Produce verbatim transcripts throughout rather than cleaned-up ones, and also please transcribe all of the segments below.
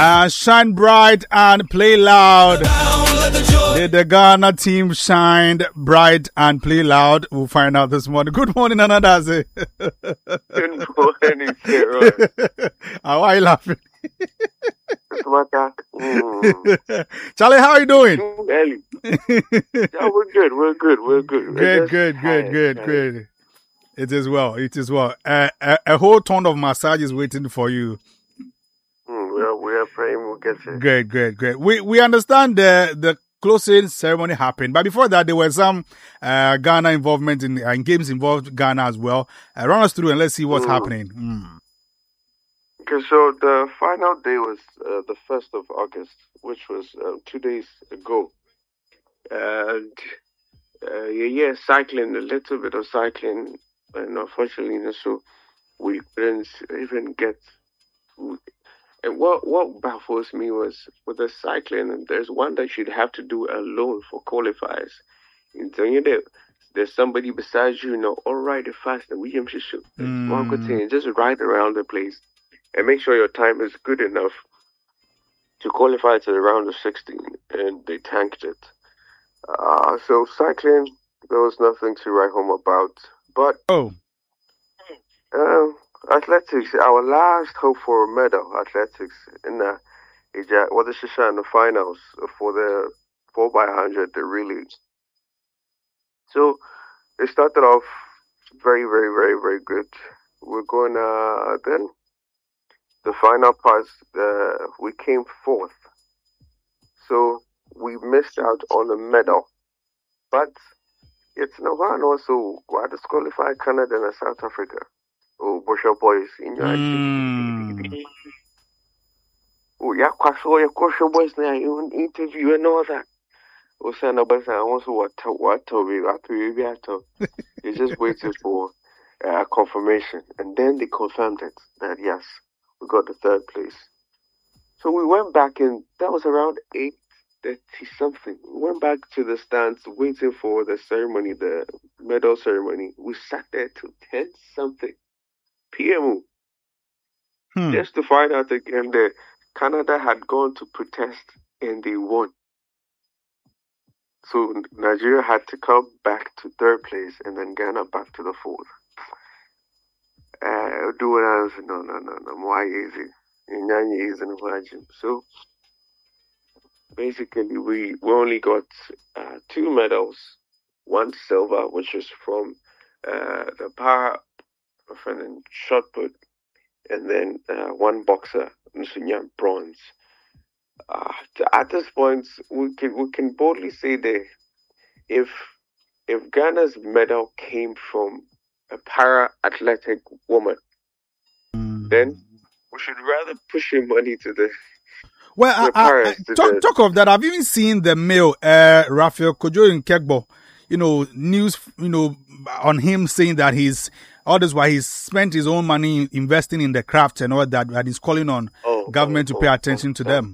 Uh, shine bright and play loud. Did the Ghana team shine bright and play loud? We'll find out this morning. Good morning, Anadaze. Good morning, Sarah. How are you laughing? Mm. Charlie, how are you doing? Too early. Yeah, we're good. We're good. We're good. Good, good, good, good, good. It is well. It is well. Uh, a, a whole ton of massage is waiting for you. Mm, we are, we are praying we'll get it. Great, great, great. We we understand the the closing ceremony happened, but before that, there was some uh, Ghana involvement in uh, games involved Ghana as well. Uh, run us through and let's see what's mm. happening. Mm. Okay, so the final day was uh, the first of August, which was uh, two days ago, and uh, yeah, yeah, cycling, a little bit of cycling, and unfortunately, so we couldn't even get. And what what baffles me was with the cycling, there's one that you'd have to do alone for qualifiers. And so you know, there's somebody beside you, you know, all right, fast, and we should one good thing, just ride around the place and make sure your time is good enough to qualify to the round of sixteen. And they tanked it. Uh, so cycling, there was nothing to write home about. But oh. Uh, athletics, our last hope for a medal, athletics, in the what is it in the finals for the four by one hundred, the relay. So it started off very, very, very, very good. We're going uh then the final parts, uh, we came fourth. So we missed out on a medal. But it's no one also got disqualified Canada and South Africa. Oh, Bosho boys in your mm. Oh, yeah, Kwaso, your Bosho boys now, you interview and all that. Oh, sir, no, but I want to what, what, what, you just waited for uh, confirmation. And then they confirmed it that yes, we got the third place. So we went back in, that was around eight thirty something. We went back to the stands waiting for the ceremony, the medal ceremony. We sat there till ten something. P M hmm. just to find out again that Canada had gone to protest and they won. So Nigeria had to come back to third place and then Ghana back to the fourth. Uh, do what else? No, no, no, no. Why easy? So basically, we, we only got uh, two medals, one silver, which was from uh, the power and shot put, and then uh, one boxer, Nsunya, bronze. Uh, at this point, we can we can boldly say that if if Ghana's medal came from a para-athletic woman, mm. then we should rather push your money to the. Well, the I, I, I, to talk, the, talk of that. I've even seen the male, uh, Raphael Kojo Nkegbo, you know, news, you know, on him saying that he's. All this while he's spent his own money investing in the craft and all that, and he's calling on oh, government oh, to pay oh, attention oh, to them.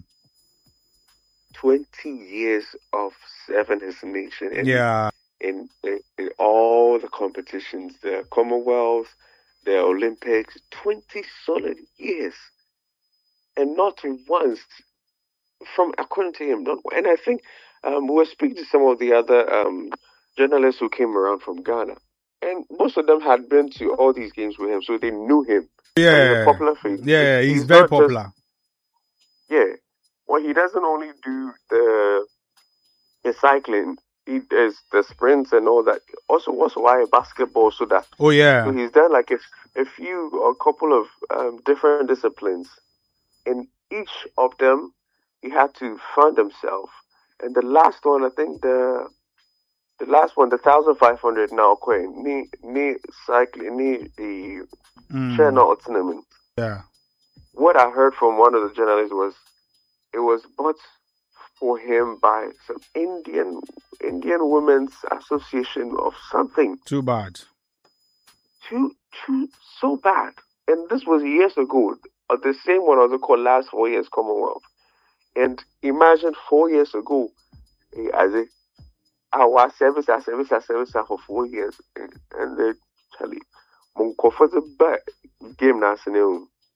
Twenty years of serving his nation, in, yeah, in, in in all the competitions, the Commonwealth, the Olympics, twenty solid years, and not once, from according to him, not. And I think um, we were speaking to some of the other um, journalists who came around from Ghana. And most of them had been to all these games with him, so they knew him. Yeah, he's a popular face. Yeah, he's, he's very popular. Just, yeah, well, he doesn't only do the the cycling; he does the sprints and all that. Also, also why basketball, so that. Oh yeah. So he's done like a, a few, a couple of um, different disciplines. In each of them, he had to fund himself. And the last one, I think the. The last one, the thousand five hundred now, Queen, ni ni cycling, ni the China autonomy. Yeah. What I heard from one of the journalists was, it was bought for him by some Indian Indian Women's Association of something. Too bad. Too too so bad. And this was years ago. Uh, the same one was called last four years Commonwealth. And imagine four years ago, as a our service, our service, our service for four years, and they tell you, "Mon comfortable game now,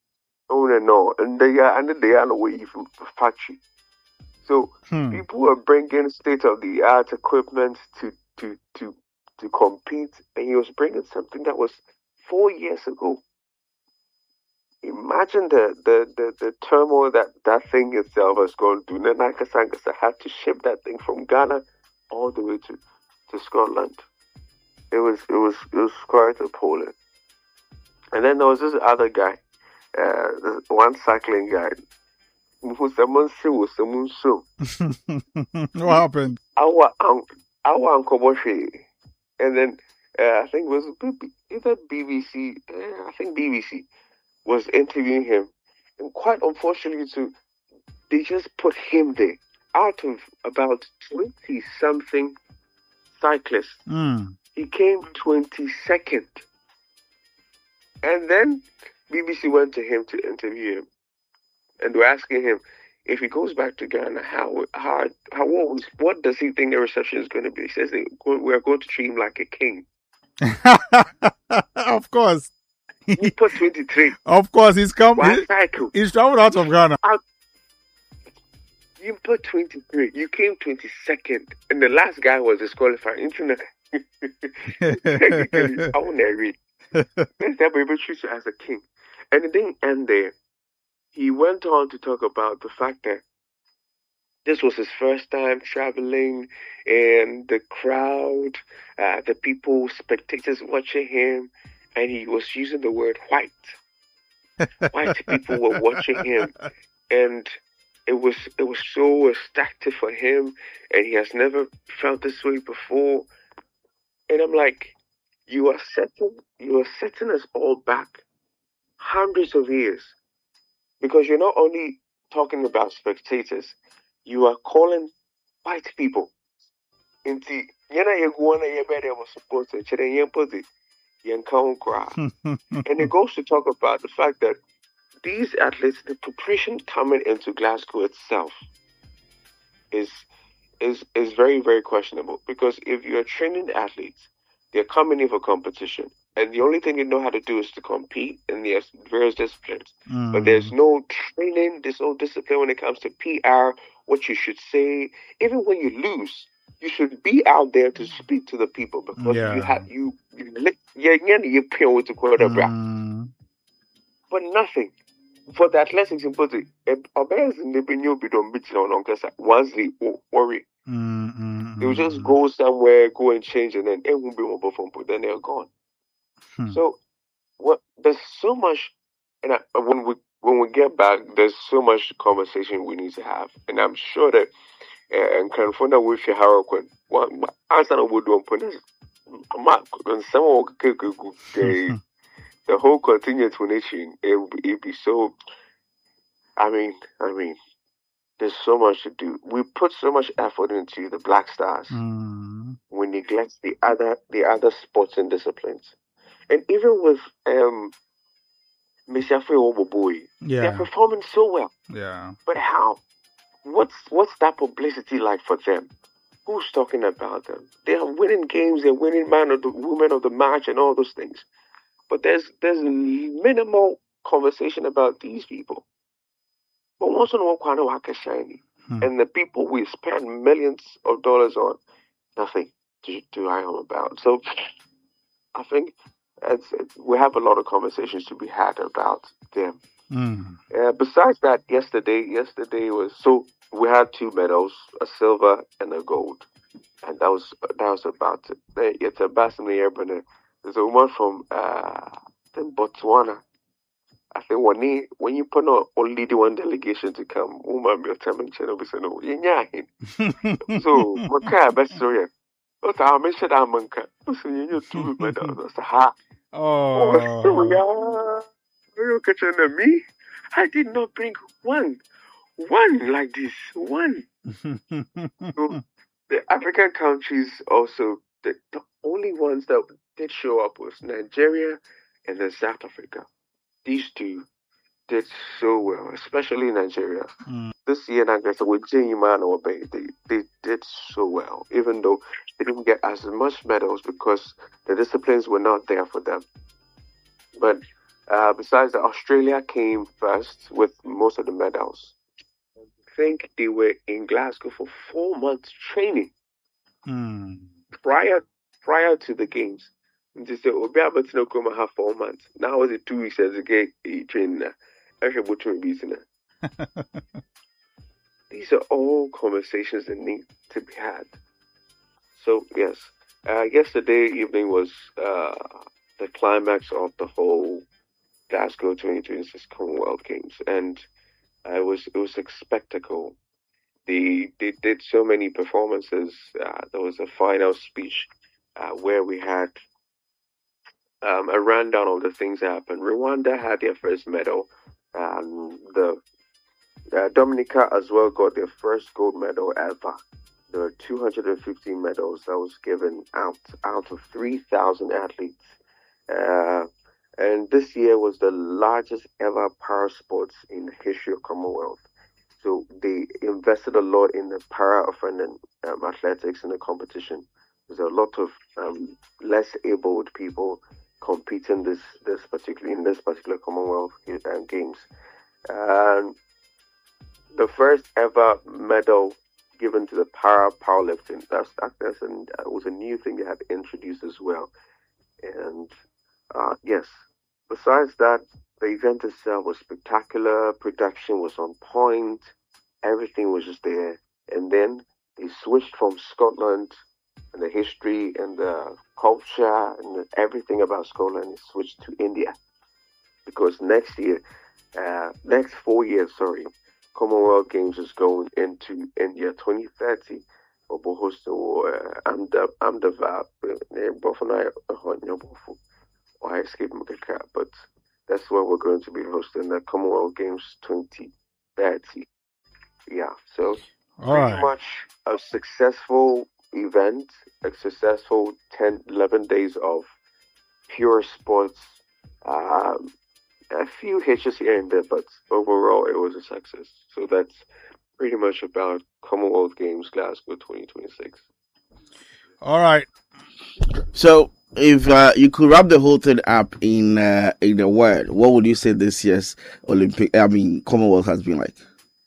Oh no, no, and they are and they are away from the factory. So Hmm. people are bringing state of the art equipment to to to to compete, and he was bringing something that was four years ago. Imagine the the the, the turmoil that that thing itself has gone through. Nana Kasangasa had to ship that thing from Ghana all the way to, to Scotland. It was it was it was quite appalling. And then there was this other guy, uh, one cycling guy. Someone said, someone so. What happened? Our uncle, our uncle Boshi, and then uh, I think it was either B B C. Uh, I think B B C was interviewing him, and quite unfortunately, too, they just put him there out of about twenty something cyclists. Mm. He came twenty second, and then B B C went to him to interview him, and they're asking him if he goes back to Ghana, how how how what, what does he think the reception is going to be? He says they, we're going to treat him like a king. Of course. He put twenty-three. Of course, he's come. One He, cycle. he's traveled out of Ghana. You put twenty-three. You came twenty-second, and the last guy was disqualified. Internet. I won't read. Let's have able to treat you as a king, and it didn't end there. He went on to talk about the fact that this was his first time traveling, and the crowd, uh, the people, spectators watching him, and he was using the word white. White people were watching him, and it was it was so ecstatic for him, and he has never felt this way before. And I'm like, you are setting you are setting us all back hundreds of years. Because you're not only talking about spectators, you are calling white people. And it goes to talk about the fact that these athletes, the preparation coming into Glasgow itself is is is very, very questionable. Because if you're training athletes, they're coming in for competition. And the only thing you know how to do is to compete in the various disciplines. Mm. But there's no training, there's no discipline when it comes to P R, what you should say. Even when you lose, you should be out there to speak to the people because yeah. you have you you yeah you pay to quote mm. But nothing for the athletics in Pussy. Once they worry, mm, they will just go somewhere, go and change, and then it won't be more from put. Then they're gone. Hmm. So, what there's so much, and I, when we when we get back, there's so much conversation we need to have, and I'm sure that and can find out with your Harlequin. One answer I would do put this, and some the the whole continued explanation. It it be so. I mean, I mean, there's so much to do. We put so much effort into the Black Stars. Mm. We neglect the other the other sports and disciplines. And even with um, Mesiafe Oboboy, yeah. they're performing so well. Yeah. But how? What's what's that publicity like for them? Who's talking about them? They are winning games. They're winning man of the woman of the match and all those things. But there's there's minimal conversation about these people. But once in a while, shiny, hmm. and the people we spend millions of dollars on, nothing to to write home about. So I think. It's, it's, we have a lot of conversations to be had about them. Mm. Uh, besides that, yesterday, yesterday was so we had two medals, a silver and a gold, and that was that was about it. It's a basketball but there's a woman from uh, Botswana. I think when he, when you put on only the one delegation to come, woman be time and channel be saying no, yeah. So what kind of best story? Oh, I mentioned that man. So you need two medals. Ha. Oh, oh you catching me? I did not bring one, one like this, one. So the African countries also, the, the only ones that did show up was Nigeria and then South Africa. These two did so well, especially Nigeria. Mm. This year, I guess with J-Man or Bay, they they did so well, even though they didn't get as much medals because the disciplines were not there for them. But Uh, besides that, Australia came first with most of the medals. I think they were in Glasgow for four months training Mm. prior prior to the games. They said, "Oh, we have to come have four months." Now was it two weeks as a game training? These are all conversations that need to be had. So yes, uh, yesterday evening was uh, the climax of the whole Glasgow twenty twenty-six Commonwealth Games, and uh, it was it was a spectacle. They they did so many performances. Uh, there was a final speech uh, where we had um, a rundown of the things that happened. Rwanda had their first medal. Um, the uh, Dominica as well got their first gold medal ever. There were two hundred fifty medals that was given out out of three thousand athletes. Uh, and this year was the largest ever para sports in the history of Commonwealth. So they invested a lot in the para and um, athletics in the competition. There's a lot of um, less abled people competing this this particular in this particular Commonwealth uh, Games. And the first ever medal given to the para powerlifting. That's that's and uh, it was a new thing they had introduced as well. And uh, yes, besides that, the event itself was spectacular. Production was on point. Everything was just there. And then they switched from Scotland and the history and the culture and everything about Scotland. They switched to India because next year, uh, next four years, sorry, Commonwealth Games is going into India twenty thirty. Ahmedabad, I escaped my cat, but that's where we're going to be hosting the Commonwealth Games twenty thirty. Yeah, so All pretty right. much a successful event, a successful ten, eleven days of pure sports. Um, a few hitches here and there, but overall it was a success. So that's pretty much about Commonwealth Games Glasgow twenty twenty-six. All right. So, if uh, you could wrap the whole thing up in uh, in a word, what would you say this year's Olympic, I mean, Commonwealth has been like?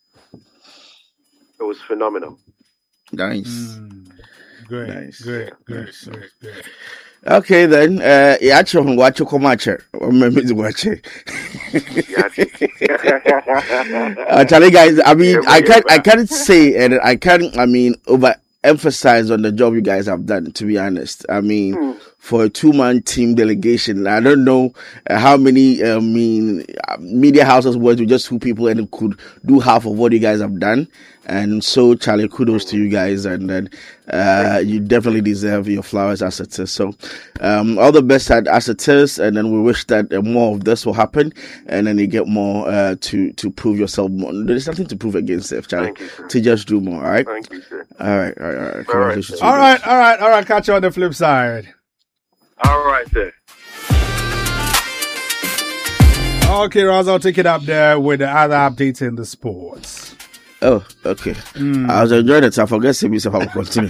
It was phenomenal. Nice. Mm. Great. Nice. Great. Great. Nice. Great. Great. Okay, then. Uh, yeah, actually, watch your comacher. Remember to watch it. Uh, Charlie, guys. I mean, I can't, I can't say, and I can't. I mean, overemphasize on the job you guys have done. To be honest, I mean, Mm. for a two-man team delegation, I don't know uh, how many. I mean, uh, media houses worked with just two people and could do half of what you guys have done. And so, Charlie, kudos to you guys, and then uh, you definitely deserve your flowers as it is. So, um, all the best at, as it is, and then we wish that uh, more of this will happen, and then you get more uh, to to prove yourself more. There's nothing to prove against it, Charlie. Thank you, sir. To just do more, all right? Thank you, sir. All right, all right, all right. All right, Congratulations to you All guys. right. All right. All right. Catch you on the flip side. All right, sir. Okay, Raz, I'll take it up there with the other updates in the sports. Oh, okay. I was enjoying it, so I forget to myself. I will continue.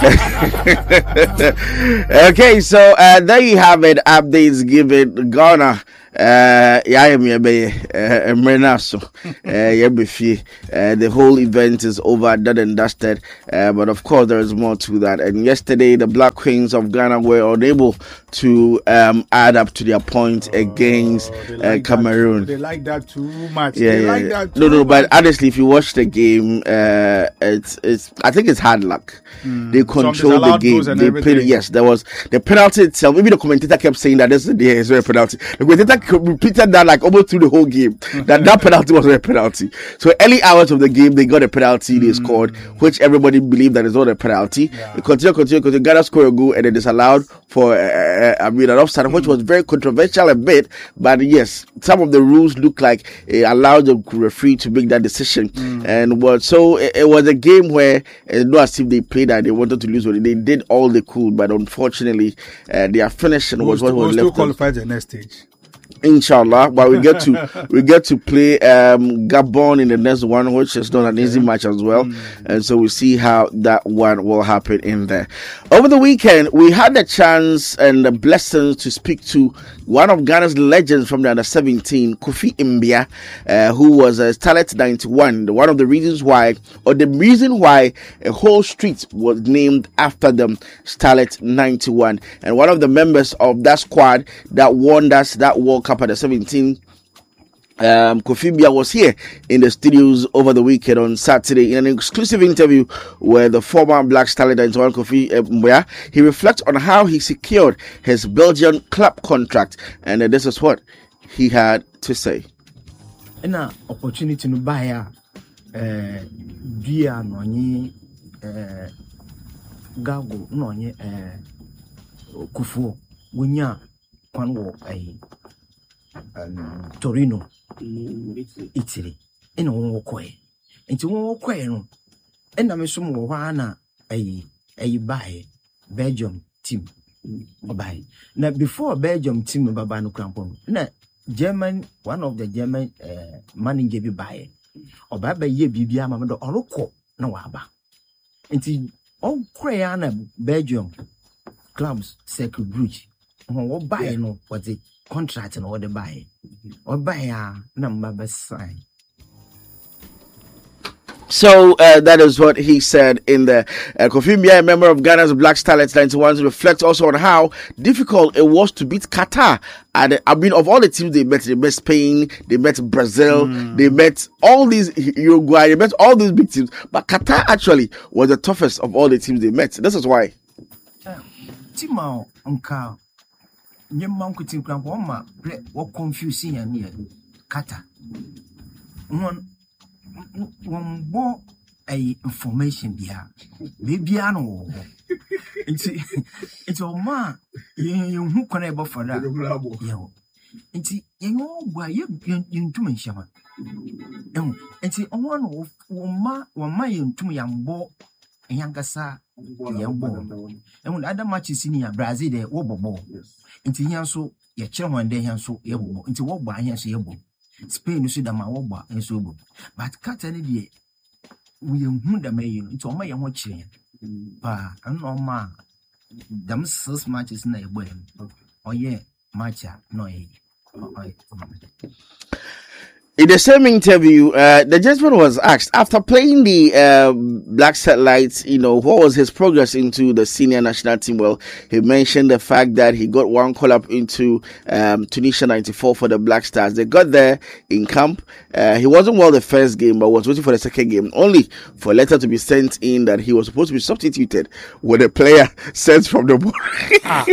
Okay, so uh, there you have it. Updates given Ghana. Uh, yeah, I am here, uh, Mrenaso. Uh, yeah, uh, the whole event is over, done and dusted. Uh, but of course, there is more to that. And yesterday, the Black Queens of Ghana were unable to um, add up to their point Oh, against they uh, like Cameroon. That, they like that too much. Yeah, they yeah, like yeah. that too No, no, much. but honestly, if you watch the game, uh, it's it's. I think it's hard luck. They control the disallowed game. goals and They played. everything. Yes, there was the penalty itself. Maybe the commentator kept saying that this is the is a penalty. The commentator repeated that like almost through the whole game. That that penalty was a penalty. So early hours of the game, they got a penalty. They scored, which everybody believed that is not a penalty. They continue, continue, continue. Ghana score a goal and then disallowed for uh, I mean an offside, which was very controversial a bit. But yes, some of the rules look like it allowed the referee to make that decision. And was so it, it was a game where it's not as if they played that they wanted to lose. They did all they could, but unfortunately, uh, their finishing was We'll what was still left. qualify the next stage. Inshallah, but we get to we get to play um, Gabon in the next one, which is not an easy match as well, mm. and so we see how that one will happen in there. Over the weekend, we had the chance and the blessings to speak to one of Ghana's legends from the under seventeen, Kofi Mbia, uh, who was a uh, Starlet ninety-one. One of the reasons why, or the reason why, a whole street was named after them, Starlet ninety-one, and one of the members of that squad that won us that World Cup at the seventeen, um, Kofi Mbia was here in the studios over the weekend on Saturday in an exclusive interview with the former Black Starlet ninety-one Kofi Mbia. He reflects on how he secured his Belgian club contract, and uh, this is what he had to say. An opportunity to buy a dear money, gago, no, Kufu, Winya, Kwanwo, a Um, Torino, Italy, in one way. Into one way, and I'm some wana a a buy Belgium team. Buy now before Belgium team of Babano Crampon. Now, German, one of the German uh, money gave you buy or Baba ye Bibia Mamado or no waba. Into all Crayana Belgium clubs, Circle Bridge. What buy no what's it? Contract and order buy or buy a number sign. So uh, that is what he said in the uh, Kofi Mbia, a member of Ghana's Black Starlet ninety-one, reflects also on how difficult it was to beat Qatar. And I mean, of all the teams they met, they met Spain, they met Brazil, mm. they met all these Uruguay, they met all these big teams. But Qatar actually was the toughest of all the teams they met. This is why. Timo Unka. Nye manku tin kran ko ma what confusing and here kata one one bo a information dia baby ano it's it's o ma you hu kona ebo for that yo it's you know why you you too much shama em it's on one of ma one ma you too yambo yankasa yambo and other matches in Brazil they wo bobo into here so ya chere one day here so ye bobo into wo gba here so ye bobo Spain so da ma wo gba en so bobo but Qatar ne de we hu da me you into o ma ye ho kire ba an o ma them six matches na e boy o ye match no ye. In the same interview, uh, the gentleman was asked, after playing the uh, Black Satellites, you know, what was his progress into the senior national team? Well, he mentioned the fact that he got one call up into um, Tunisia ninety-four for the Black Stars. They got there in camp. Uh, he wasn't well the first game, but was waiting for the second game, only for a letter to be sent in that he was supposed to be substituted with a player sent from the board. Ah.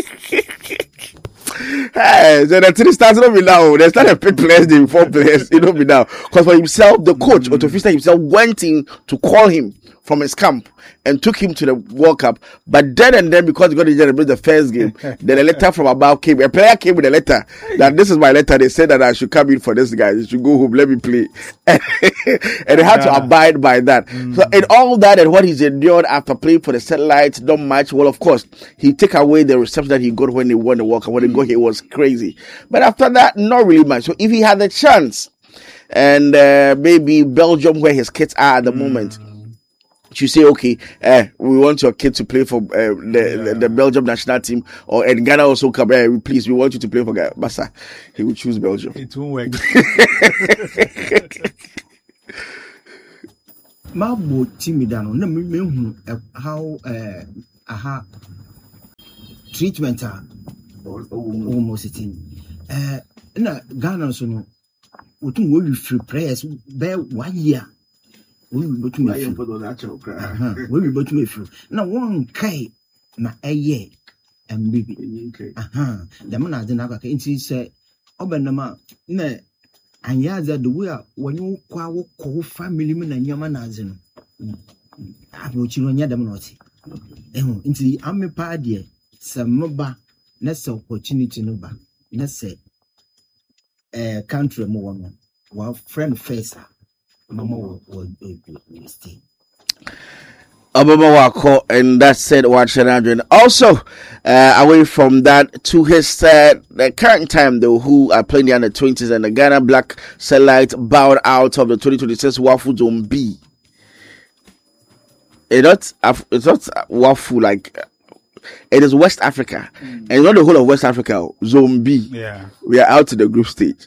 Hey, so the three starts not be now. They started pick players, the four players, it don't be now. Because for himself, the coach, mm. Otto Fischer himself, went in to call him from his camp and took him to the World Cup. But then and then, because he got injured in the first game, then a letter from above came. A player came with a letter that this is my letter. They said that I should come in for this guy. You should go home. Let me play. And, and they had to abide by that. Mm. So in all that and what he's endured after playing for the Satellites, don't match. Well, of course, he take away the reception that he got when he won the World Cup. When he got here, it was crazy. But after that, not really much. So if he had the chance, and uh, maybe Belgium, where his kids are at the mm. moment, you say, okay, uh, we want your kid to play for uh, the, yeah. the the Belgium national team, or and Ghana also come, uh, please, we want you to play for Ghana. Massa, he will choose Belgium. It won't work. Mabo timidano, no me how uh aha treatment are almost it in uh na Ghana so no otum we free prayers be one year. We will go to me. We will go to me. Now, one kai na a year and baby. Aha, the man has never came to say, Obenama, ne, and yaza the way when you call family men and your man as in. I will children yadam not. Into the army party, some moba, that's opportunity no ba, that's a country more, while friend face. Mama will, will, will, will stay. Obama Wako, and that's it. Watching Adrian. Also, uh, away from that, to his uh, the current time though, who are playing the under twenties, and the Ghana Black Satellite bowed out of the twenty twenty-six Wafu Zone B. It's not, it's not Wafu like. It is West Africa, mm. and it's not the whole of West Africa. Zone B. Yeah, we are out to the group stage.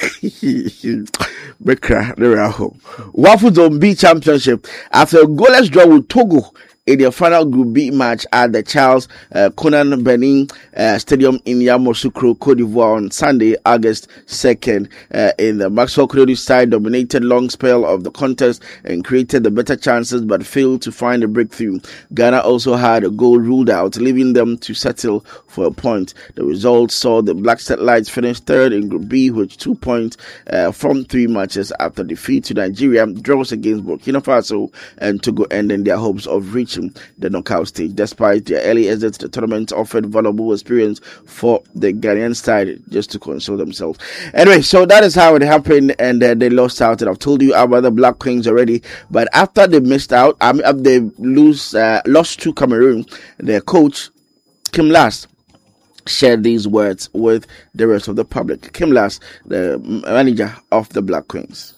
Bekra, there we are home. Wafu Zone B Championship after a goalless draw with Togo in their final Group B match at the Charles uh, Konan Benin uh, Stadium in Yamoussoukro, Cote d'Ivoire on Sunday, August second. Uh, in the Maxwell Kennedy side dominated long spell of the contest and created the better chances but failed to find a breakthrough. Ghana also had a goal ruled out, leaving them to settle for a point. The result saw the Black Satellites finish third in Group B with two points uh, from three matches after defeat to Nigeria, draws against Burkina Faso and Togo, ending their hopes of reaching the knockout stage. Despite their early exits, the tournament offered valuable experience for the Ghanaian side just to console themselves. Anyway, so that is how it happened, and uh, they lost out. And I've told you about the Black Queens already, but after they missed out, I mean, they lose, uh, lost to Cameroon. Their coach, Kim Last, shared these words with the rest of the public. Kim Last, the manager of the Black Queens.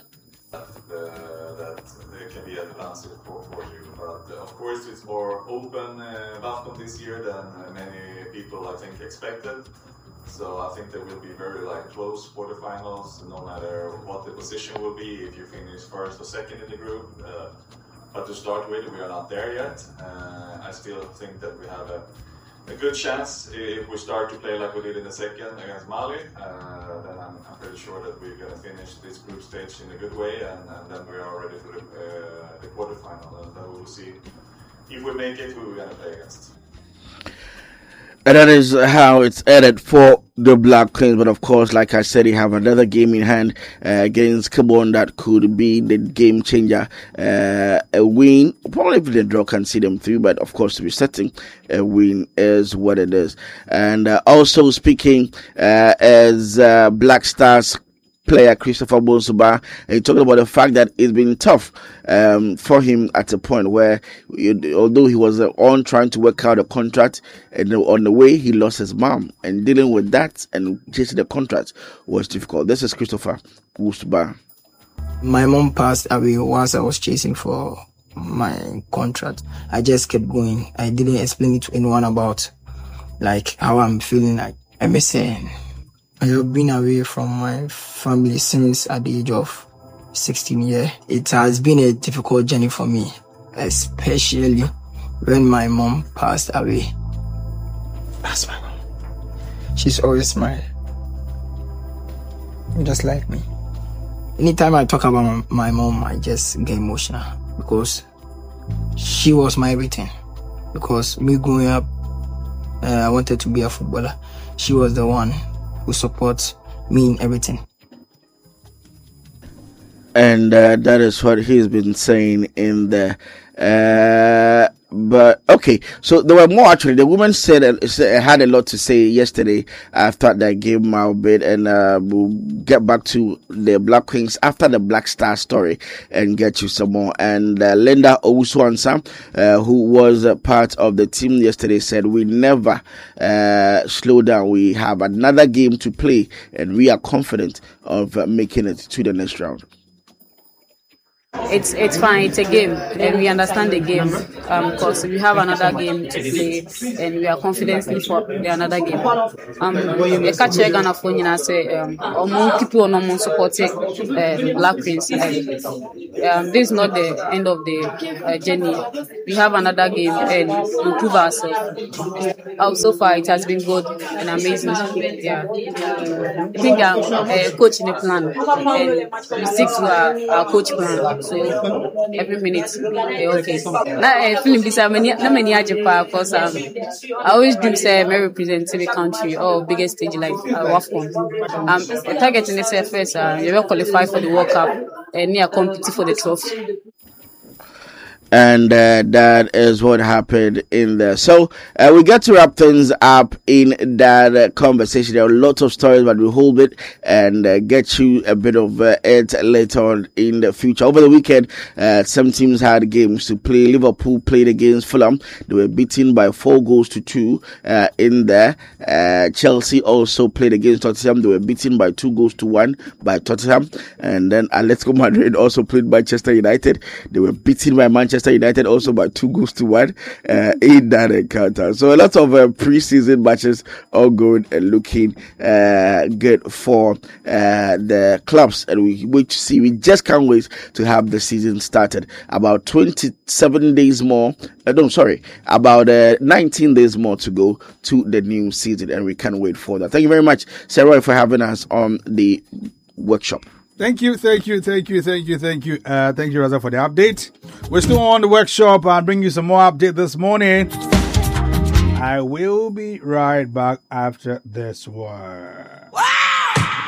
It's more open uh, BAFCON this year than uh, many people I think expected. So I think there will be very like close quarterfinals, no matter what the position will be, if you finish first or second in the group. Uh, but to start with, we are not there yet. Uh, I still think that we have a, a good chance if we start to play like we did in the second against Mali. Uh, then I'm, I'm pretty sure that we're going to finish this group stage in a good way, and, and then we are ready for the, uh, the quarterfinal, and then we will see. If we make it, who we're going to play against. And that is how it's ended for the Black Queens. But of course, like I said, you have another game in hand uh, against Gabon that could be the game changer. Uh, a win, probably if the draw can see them through, but of course, to be setting a win is what it is. And uh, also speaking uh, as uh, Black Stars player Christopher Bonsuba, and he talked about the fact that it's been tough um, for him at a point where, although he was uh, on trying to work out a contract, and on the way he lost his mom, and dealing with that and chasing the contract was difficult. This is Christopher Bonsuba. My mom passed away whilst I was chasing for my contract. I just kept going. I didn't explain it to anyone about like how I'm feeling. Like I'm saying, I have been away from my family since at the age of sixteen years. It has been a difficult journey for me, especially when my mom passed away. That's my mom. She's always smiling, just like me. Anytime I talk about my, my mom, I just get emotional because she was my everything. Because me growing up, uh, I wanted to be a footballer. She was the one who supports me in everything. And uh, that is what he's been saying in the uh but okay, so there were more actually. The woman said uh, had a lot to say yesterday after that game out bit, and uh, we'll get back to the Black Queens after the Black Star story and get you some more. And uh, Linda Owusu-Ansah, uh, who was a part of the team yesterday, said we never uh, slow down. We have another game to play, and we are confident of uh, making it to the next round. It's it's fine. It's a game, and we understand the game. Um, because we have another game to play, and we are confident for the another game. Um, we catch Ghana for you say um, or people no more supporting uh, Black Queens. Um, this is not the end of the uh, journey. We have another game, and we prove ourselves. Um, so far, it has been good and amazing. Yeah, I think I'm uh, coaching the plan, and we stick to our, our coach plan. So every minute, okay. Now, feeling this, I'm not many Japan because um, I always dream say I represent the country or biggest stage like uh, WAFCON. Um, the target in this first, uh, you will qualify for the World Cup and near compete for the trophy. And uh, that is what happened in there. So uh, we got to wrap things up in that uh, conversation. There are lots of stories, but we'll hold it and uh, get you a bit of uh, it later on in the future. Over the weekend, uh, some teams had games to play. Liverpool played against Fulham. They were beaten by four goals to two uh, in there. Uh, Chelsea also played against Tottenham. They were beaten by two goals to one by Tottenham. And then Atletico Madrid also played Manchester United. They were beaten by Manchester United also by two goals to one uh, in that encounter. So a lot of uh, pre-season matches all good and looking uh, good for uh, the clubs, and we which see we just can't wait to have the season started. About twenty-seven days more. Uh, no, sorry, about uh, nineteen days more to go to the new season, and we can't wait for that. Thank you very much, Sarah, for having us on the workshop. Thank you, thank you, thank you, thank you, thank you. Uh, thank you, Raza, for the update. We're still on the workshop. I'll bring you some more update this morning. I will be right back after this one.